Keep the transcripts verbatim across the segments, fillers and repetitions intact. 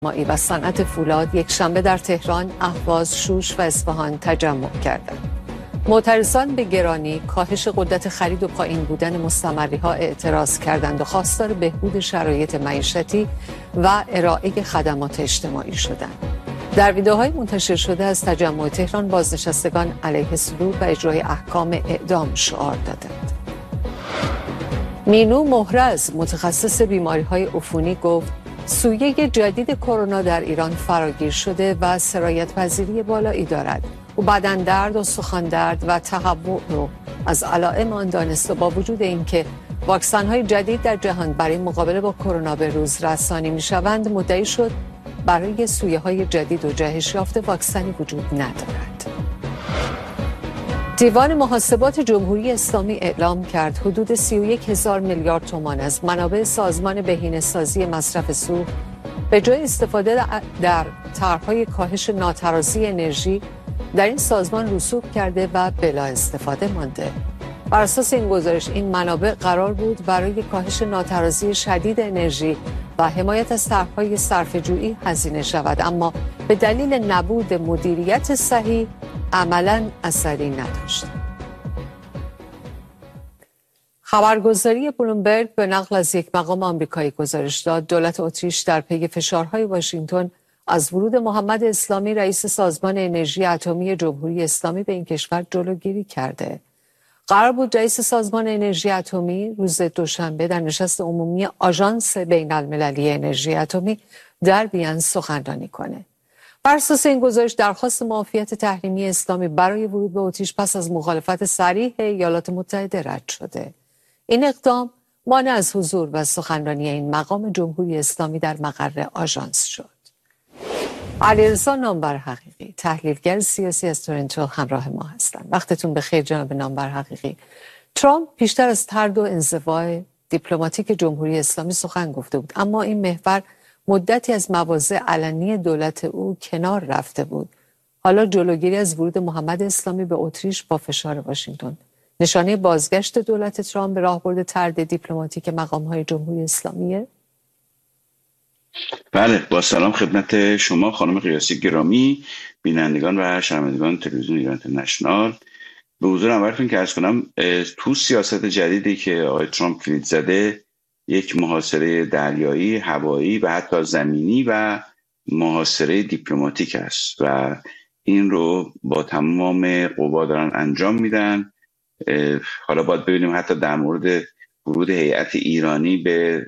مایی و صنعت فولاد یک شنبه در تهران، اهواز، شوش و اصفهان تجمع کردند. معترضان به گرانی، کاهش قدرت خرید و پایین بودن مستمری‌ها اعتراض کردند و خواستار بهبود شرایط معیشتی و ارائه خدمات اجتماعی شدند. در ویدئوهای منتشر شده از تجمع تهران، بازنشستگان علیه سلوک و اجرای احکام اعدام شعار دادند. مینو محرز، متخصص بیماری‌های عفونی، گفت سویه جدید کرونا در ایران فراگیر شده و سرایت پذیری بالایی دارد. او بدن درد و سخن درد و تهوع رو از علائم آن دانست و با وجود اینکه واکسن‌های جدید در جهان برای مقابله با کرونا به روز رسانی می‌شوند، مدعی شد برای سویه‌های جدید و جهش یافته واکسنی وجود ندارد. دیوان محاسبات جمهوری اسلامی اعلام کرد حدود سی و یک هزار میلیارد تومان از منابع سازمان بهینه‌سازی مصرف سوخت به جای استفاده در طرح‌های کاهش ناترازی انرژی در این سازمان رسوب کرده و بلا استفاده مانده. بر اساس این گزارش، این منابع قرار بود برای کاهش ناترازی شدید انرژی و حمایت از طرح‌های صرفه‌جویی هزینه شود، اما به دلیل نبود مدیریت صحیح عملاً اثری نداشت. خبرگزاری بلومبرگ به نقل از یک مقام آمریکایی گزارش داد دولت اتریش در پی فشارهای واشنگتن از ورود محمد اسلامی، رئیس سازمان انرژی اتمی جمهوری اسلامی، به این کشور جلوگیری کرده. قرار بود رئیس سازمان انرژی اتمی روز دوشنبه در نشست عمومی آژانس بین المللی انرژی اتمی در وین سخنرانی کنه. بر اساس این گزارش، درخواست معافیت تحریمی اسلامی برای ورود به اتریش پس از مخالفت صریح ایالات متحده رد شده. این اقدام مانع از حضور و سخنرانی این مقام جمهوری اسلامی در مقر آژانس شد. علیرضا نامور حقیقی، تحلیلگر سیاسی از تورنتو، همراه ما هستند. وقتتون بخیر جناب نامور حقیقی. ترامپ پیشتر از طرد و انزوای دیپلماتیک جمهوری اسلامی سخن گفته بود، اما این محور مدتی از مواضع علنی دولت او کنار رفته بود. حالا جلوگیری از ورود محمد اسلامی به اتریش با فشار واشنگتن نشانه بازگشت دولت ترامپ به راهبرد طرد دیپلماتیک مقام‌های جمهوری اسلامیه؟ بله، با سلام خدمت شما خانم قیاسی گرامی، بینندگان و شنوندگان تلویزیون ایران اینترنشنال. به حضور همراهتون که عرض کنم تو سیاست جدیدی که آقای ترامپ کلید زده، یک محاصره دریایی، هوایی و حتی زمینی و محاصره دیپلماتیک است و این رو با تمام قوا دارن انجام میدن. حالا باید ببینیم حتی در مورد ورود هیئت ایرانی به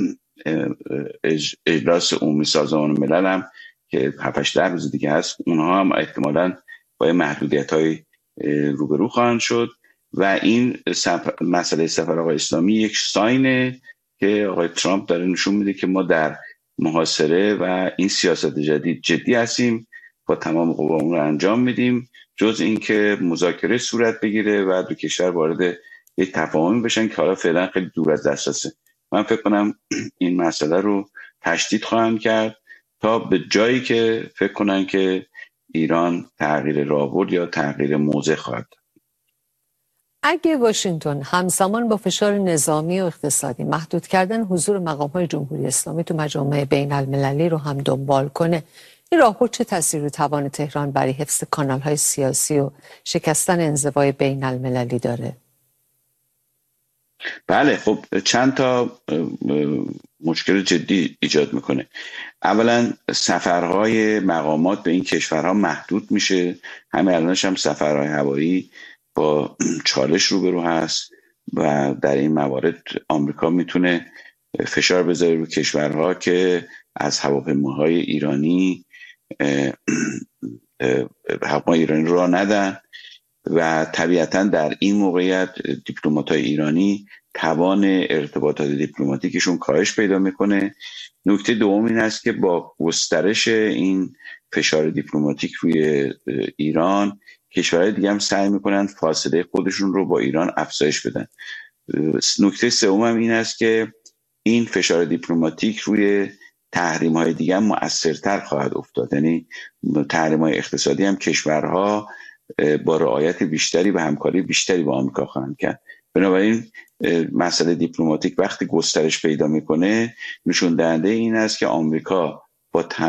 اجلاس عمومی سازمان ملل هم که هفت ده روز دیگه هست، اونها هم احتمالاً با محدودیت‌های روبرو خواهند شد و این سفر، مسئله سفر آقای اسلامی یک ساینه که آقای ترامپ داره نشون میده که ما در محاصره و این سیاست جدید جدی هستیم، با تمام قوامون رو انجام میدیم، جز این که مذاکره صورت بگیره و دو کشور وارد یک تفاهمی بشن که حالا فعلا خیلی دور از دسترسه. من فکر کنم این مسئله رو تشدید خواهند کرد تا به جایی که فکر کنن که ایران تغییر راهبرد یا تغییر موضع خواهد. اگه واشنگتن همزمان با فشار نظامی و اقتصادی محدود کردن حضور مقام‌های جمهوری اسلامی تو مجامع بین المللی رو هم دنبال کنه، این راهبرد چه تأثیری رو توان تهران برای حفظ کانال‌های سیاسی و شکستن انزوای بین المللی داره؟ بله، خب چند تا مشکل جدی ایجاد میکنه. اولا سفرهای مقامات به این کشورها محدود میشه، همه الانش هم سفرهای هوایی با چالش روبرو هست و در این موارد آمریکا میتونه فشار بذاره رو کشورها که از هواپیماهای ایرانی هواپیمای ایرانی رو ندن و طبیعتا در این موقعیت دیپلمات‌های ایرانی توان ارتباطات دیپلماتیکشون کاهش پیدا میکنه. نکته دوم این است که با گسترش این فشار دیپلماتیک روی ایران، کشورهای دیگه هم سعی میکنن فاصله خودشون رو با ایران افزایش بدن. نکته سوم هم این است که این فشار دیپلماتیک روی تحریم‌های دیگه هم مؤثرتر خواهد افتاد، یعنی تحریم‌های اقتصادی هم کشورها با رعایت بیشتری و همکاری بیشتری با آمریکا خواهند کرد. بنابراین مسئله دیپلماتیک وقتی گسترش پیدا میکنه نشون دهنده این است که آمریکا با